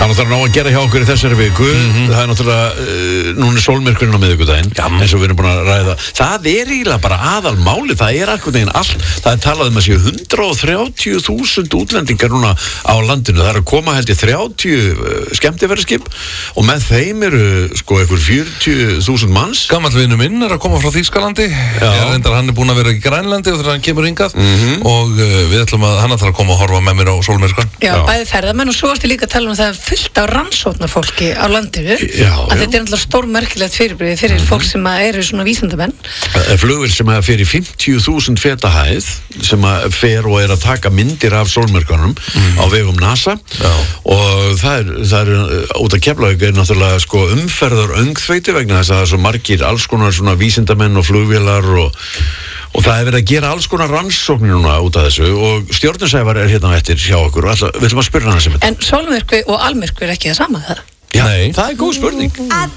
er náttúrulega ná að gera hjá okkur í þessari viku. Það er náttúrulega, núna sólmyrkurinn á miðvikudaginn, eins og við erum búin að ræða. Það eiginlega bara aðalmáli, það akkur neginn allt. Það talað að séu 130.000 útlendingar núna á landinu. Það að koma held í 30 skemmtiferðaskip og með þeim eru sko einhver 40.000 manns. Gamall vinur minn að koma frá Þýskalandi. Hann búinn að vera í Grænlandi og þegar hann kemur hingað og við ætlum að hann ætlar að koma að horfa með mér á sólmyrkvann. Já, bæði ferðamenn og svo varstu líka að tala það fullt af rannsóknarfólki á landinu. Þetta er náttúrulega stórmerkilegt fyrirbrigði fyrir fólk sem eru svona vísindamenn. Flugvél sem fer í 50.000 feta hæð sem fer og að taka myndir af sólmyrkvanum á vegum NASA og það er út að Keflavík náttúrulega sko umferðar öngþveiti vegna þess að það svo margir alls konar svona vísindamenn og flugvélar og það verið að gera alls konar rannsóknir núna út af þessu og Stjörnusævar hérna eftir hjá okkur og við ætlum að spyrja hana sem þetta. En sólmyrkvi og almyrkvi ekki það sama það? Já, það góð spurning.